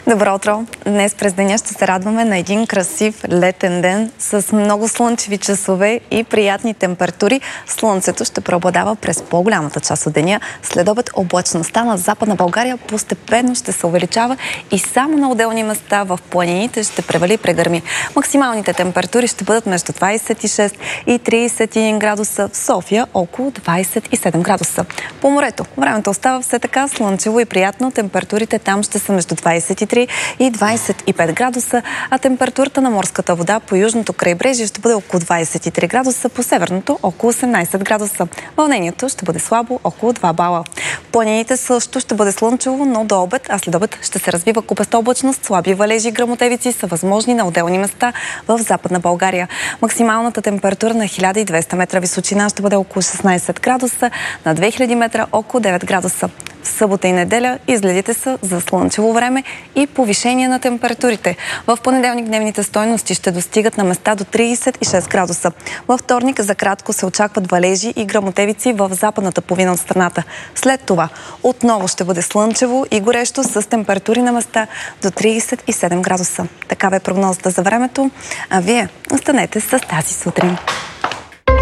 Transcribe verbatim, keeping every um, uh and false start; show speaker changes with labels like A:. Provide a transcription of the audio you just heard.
A: Добро утро! Днес през деня ще се радваме на един красив летен ден с много слънчеви часове и приятни температури. Слънцето ще преобладава през по-голямата част от деня. След обед облачността на Западна България постепенно ще се увеличава и само на отделни места в планините ще превали прегърми. Максималните температури ще бъдат между двадесет и шест и тридесет и един градуса, в София около двадесет и седем градуса. По морето времето остава все така слънчево и приятно. Температурите там ще са между двадесет и три и двадесет и пет градуса, а температурата на морската вода по южното крайбрежие ще бъде около двадесет и три градуса, по северното около осемнадесет градуса. Вълнението ще бъде слабо, около два бала. В планините също ще бъде слънчево, но до обед, а след обед ще се развива купеста облачност, слаби валежи и гръмотевици са възможни на отделни места в Западна България. Максималната температура на хиляда и двеста метра височина ще бъде около шестнадесет градуса, на две хиляди метра около девет градуса. В събота и неделя изгледите са за слънчево време и повишение на температурите. В понеделник дневните стойности ще достигат на места до тридесет и шест градуса. Във вторник за кратко се очакват валежи и гръмотевици в западната половина от страната. След това отново ще бъде слънчево и горещо с температури на места до тридесет и седем градуса. Такава е прогнозата за времето, а вие останете с тази сутрин.